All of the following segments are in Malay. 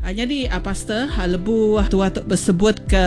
Jadi pastor lebu tua tu bersebut ke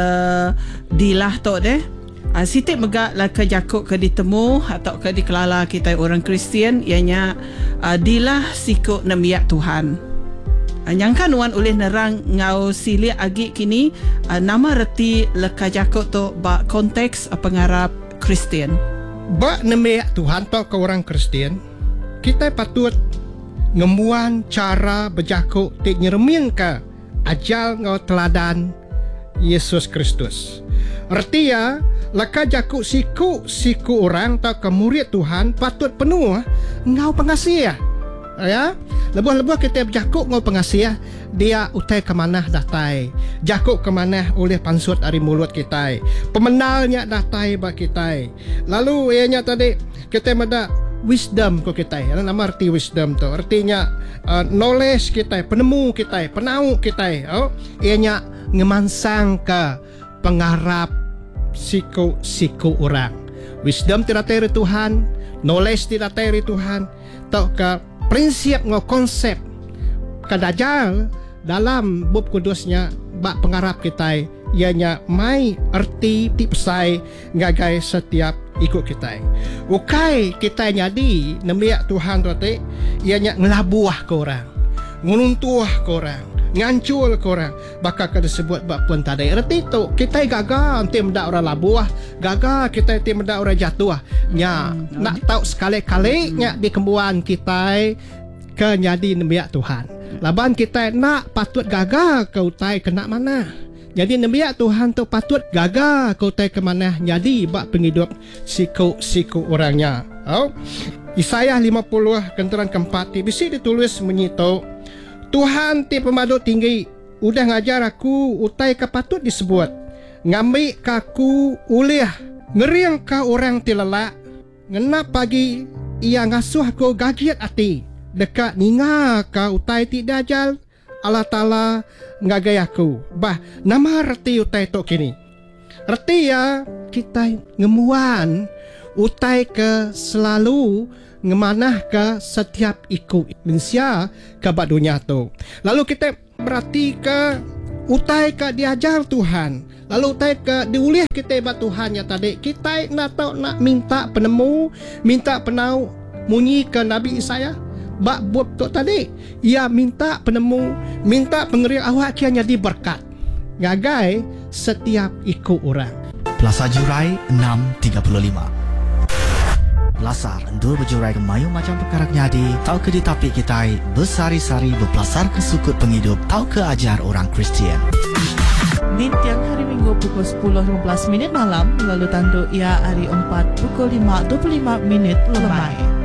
dilah tu deh. Sitik megak lah ke jakuk ke ditemu atau ke dikelala kita orang Kristian ianya dilah sikuk nemiak Tuhan. Nyangkan wan oleh nerang ngau silia agi kini nama reti leka jakuk tu ba konteks pengarap Kristian. Ba nemiak Tuhan tu ke orang Kristian, kita patut ngemuan cara berjakuk tik nyermin ke ajal ngau teladan Yesus Kristus. Artinya laka jakuk siku orang tak ke murid Tuhan patut penuh ngau pengasih ya. Lebuh-lebuh kita berjakuk ngau pengasih dia utai ke mana datai, jakuk ke mana oleh pansut dari mulut kita, pemenalnya datai bak kita. Lalu ianya tadi kita mada wisdom ko kita. Nama arti wisdom tu artinya knowledge kita, penemu kita, penau kita. Ianya ngemansang ke pengarap siku orang. Wisdom tidak dari Tuhan, knowledge tidak dari Tuhan, atau ke prinsip ngau konsep kadajal dalam bab kudusnya bak pengarap kita ianya mai arti tipsai ngagai setiap ikut kita. Ukai kita nyadi nemiak Tuhan tu ianya ngelabuah ke orang, ngununtuah ke orang, ngancul ke orang, bakal kada sebut bak pun tadi. Erti tu kita gagal nanti mendak orang labuah, gagal kita nanti mendak orang jatuh. Nya nak tahu sekali-kali nya di kembuan kita ke nyadi nemiak Tuhan. Laban kita nak patut gagal ke utai kena mana. Jadi nemiak Tuhan tu patut gagal ke utai ke mana nyadi bak penghidup siku orangnya. Yesaya 50 kenteran keempat bisi ditulis menyitu Tuhan ti pemadu tinggi udah ngajar aku utai ke patut disebut ngambil kaku uliah ngeriang ka orang ti lelak ngena pagi ia ngasuh aku gagiat ati dekat ninga ka utai ti dajal Allah Ta'ala ngagai aku bah nama reti utai tok kini reti ya kita ngemuan utai ke selalu ngemanah ke setiap ikut manusia ke dunia tu. Lalu kita berarti ke utai ke diajar Tuhan. Lalu utai ke diulih kita buat Tuhan ya tadi. Kita nak minta penemu, minta penau munyi ke Nabi Isaya. Bak buat tu tadi. Ia minta penemu, minta pengeriak awak kianya diberkat. Ngagai setiap ikut orang. Plaza Jurai 635. Lasar endur berjurai ke mayu macam perkara nyadi, tau ke di tapi kita bersari-sari berpelasar ke sukut penghidup, tau ke ajar orang Kristian. Di tiang hari Minggu pukul 10.15 malam, lalu tanduk ia hari 4 pukul 5.25 lemai.